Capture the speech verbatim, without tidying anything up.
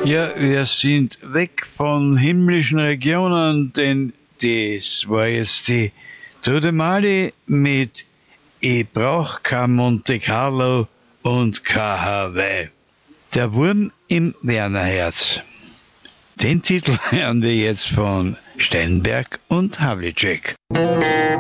Ja, wir sind weg von himmlischen Regionen, denn das war jetzt die Todemali mit Ich brauch kein Monte Carlo und kein Hawaii. Der Wurm im Wernerherz. Den Titel hören wir jetzt von Steinberg und Havlicek.